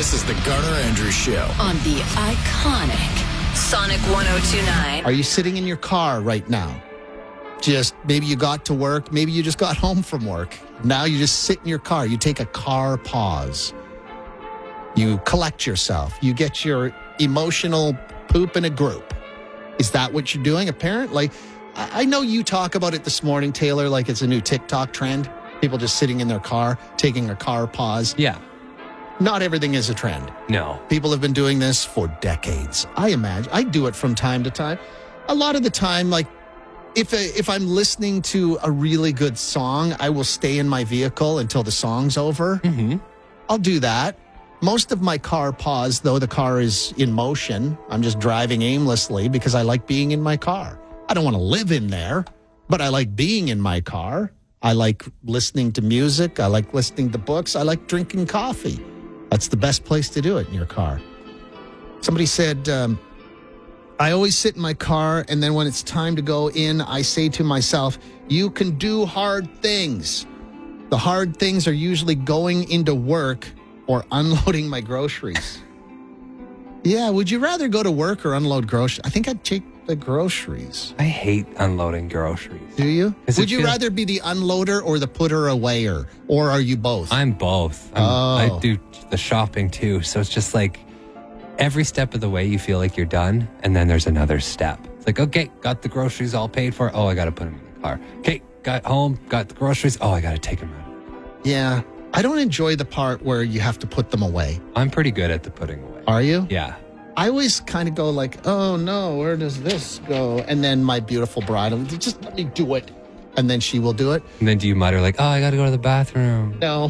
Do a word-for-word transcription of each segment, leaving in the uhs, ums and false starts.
This is the Garner Andrews Show on the iconic Sonic one oh two point nine. Are you sitting in your car right now? Just maybe you got to work, maybe you just got home from work. Now you just sit in your car. You take a car pause. You collect yourself. You get your emotional poop in a group. Is that what you're doing? Apparently, I I know you talk about it this morning, Taylor, like it's a new TikTok trend. People just sitting in their car, taking a car pause. Yeah. Not everything is a trend. No. People have been doing this for decades. I imagine. I do it from time to time. A lot of the time, like, if if I'm listening to a really good song, I will stay in my vehicle until the song's over. Mm-hmm. I'll do that. Most of my car pause, though the car is in motion. I'm just driving aimlessly because I like being in my car. I don't want to live in there, but I like being in my car. I like listening to music. I like listening to books. I like drinking coffee. That's the best place to do it, in your car. Somebody said, um, I always sit in my car, and then when it's time to go in, I say to myself, you can do hard things. The hard things are usually going into work or unloading my groceries. Yeah, would you rather go to work or unload groceries? I think I'd take the groceries. I hate unloading groceries. Do you? Does Would it you feel- rather be the unloader or the putter awayer? Or are you both? I'm both. I'm, Oh. I do the shopping too. So it's just like every step of the way you feel like you're done. And then there's another step. It's like, okay, got the groceries all paid for. Oh, I got to put them in the car. Okay, got home, got the groceries. Oh, I got to take them out. Yeah. I don't enjoy the part where you have to put them away. I'm pretty good at the putting away. Are you? Yeah. I always kind of go like, oh no, where does this go? And then my beautiful bride will just let me do it. And then she will do it. And then do you mutter like, oh, I got to go to the bathroom? No.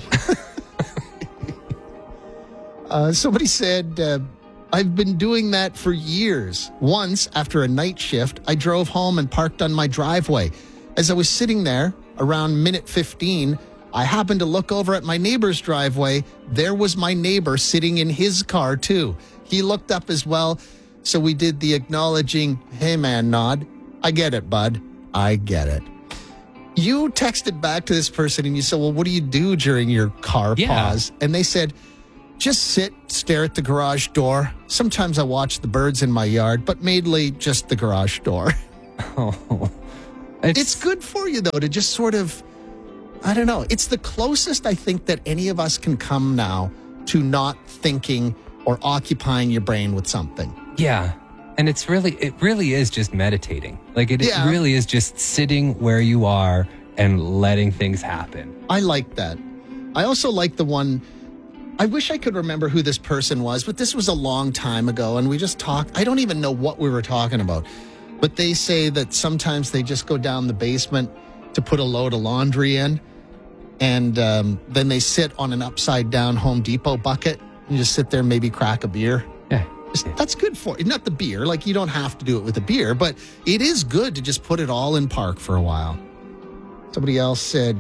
uh, somebody said, uh, I've been doing that for years. Once, after a night shift, I drove home and parked on my driveway. As I was sitting there, around minute fifteen, I happened to look over at my neighbor's driveway. There was my neighbor sitting in his car, too. He looked up as well, so we did the acknowledging, hey man nod. I get it, bud. I get it. You texted back to this person and you said, well, what do you do during your car Yeah. pause? And they said, just sit, stare at the garage door. Sometimes I watch the birds in my yard, but mainly just the garage door. Oh, It's good for you, though, to just sort of, I don't know. It's the closest I think that any of us can come now to not thinking or occupying your brain with something. Yeah. And it's really, it really is just meditating. Like it, Yeah. it really is just sitting where you are and letting things happen. I like that. I also like the one, I wish I could remember who this person was, but this was a long time ago and we just talked. I don't even know what we were talking about, but they say that sometimes they just go down the basement to put a load of laundry in and um, then they sit on an upside down Home Depot bucket and just sit there and maybe crack a beer. Yeah. Just- That's good for you. Not the beer. Like, you don't have to do it with a beer, but it is good to just put it all in park for a while. Somebody else said,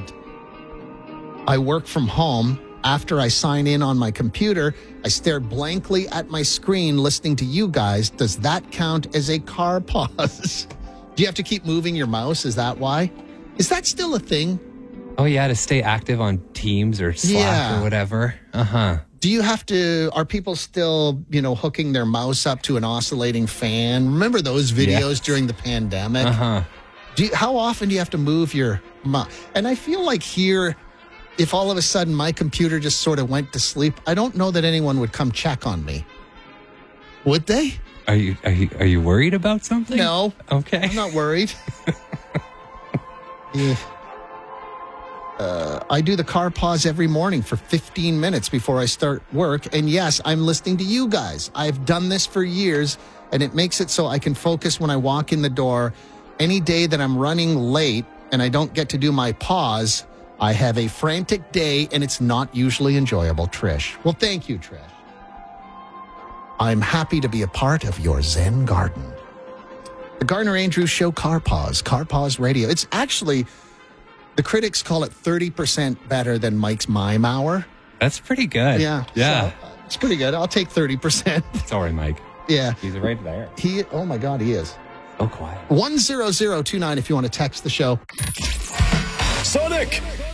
I work from home. After I sign in on my computer, I stare blankly at my screen listening to you guys. Does that count as a car pause? Do you have to keep moving your mouse? Is that why? Is that still a thing? Oh, yeah, to stay active on Teams or Slack Yeah. or whatever. Uh-huh. Do you have to, are people still, you know, hooking their mouse up to an oscillating fan? Remember those videos Yes. during the pandemic? Uh-huh. Do you, how often do you have to move your mouse? And I feel like here, if all of a sudden my computer just sort of went to sleep, I don't know that anyone would come check on me. Would they? Are you, are you, are you worried about something? No. Okay. I'm not worried. Yeah. Uh, I do the car pause every morning for fifteen minutes before I start work. And yes, I'm listening to you guys. I've done this for years, and it makes it so I can focus when I walk in the door. Any day that I'm running late and I don't get to do my pause, I have a frantic day, and it's not usually enjoyable, Trish. Well, thank you, Trish. I'm happy to be a part of your Zen garden. The Garner Andrews Show Car Pause, Car Pause Radio. It's actually, the critics call it thirty percent better than Mike's Mime Hour. That's pretty good. Yeah. Yeah. So, uh, it's pretty good. I'll take thirty percent. Sorry, Mike. Yeah. He's right there. He, oh my God, he is. So quiet. one zero zero two nine if you want to text the show. Sonic